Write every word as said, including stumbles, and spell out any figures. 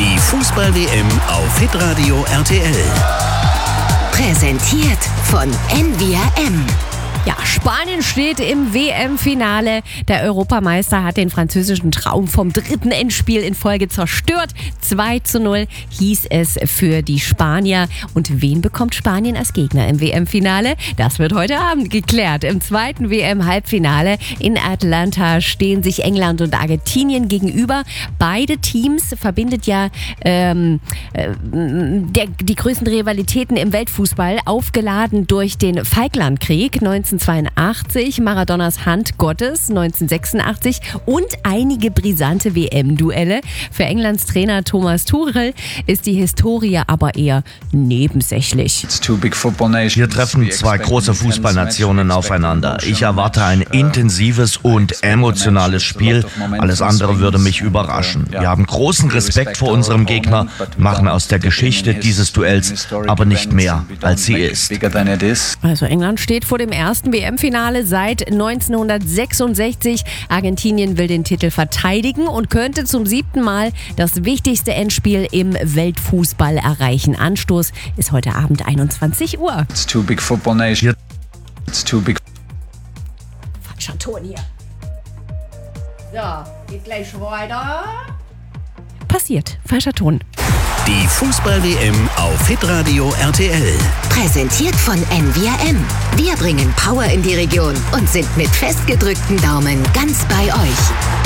Die Fußball-W M auf Hitradio R T L. Präsentiert von N V R M. Ja, Spanien steht im W M-Finale. Der Europameister hat den französischen Traum vom dritten Endspiel in Folge zerstört. zwei zu null hieß es für die Spanier. Und wen bekommt Spanien als Gegner im W M-Finale? Das wird heute Abend geklärt. Im zweiten W M-Halbfinale in Atlanta stehen sich England und Argentinien gegenüber. Beide Teams verbindet ja ähm, äh, der, die größten Rivalitäten im Weltfußball, aufgeladen durch den Falklandkrieg neunzehnhundertzweiundachtzig, Maradonas Hand Gottes neunzehnhundertsechsundachtzig und einige brisante W M-Duelle. Für Englands Trainer Thomas Tuchel ist die Historie aber eher nebensächlich. Hier treffen zwei große Fußballnationen aufeinander. Ich erwarte ein intensives und emotionales Spiel. Alles andere würde mich überraschen. Wir haben großen Respekt vor unserem Gegner, machen aus der Geschichte dieses Duells aber nicht mehr, als sie ist. Also England steht vor dem ersten W M-Finale seit neunzehnhundertsechsundsechzig. Argentinien will den Titel verteidigen und könnte zum siebten Mal das wichtigste Endspiel im Weltfußball erreichen. Anstoß ist heute Abend einundzwanzig Uhr. It's too big football nation. It's too big. Falscher Ton hier. So, geht gleich weiter. Passiert. Falscher Ton. Die Fußball-W M auf Hitradio R T L. Präsentiert von N V R M. Wir bringen Power in die Region und sind mit festgedrückten Daumen ganz bei euch.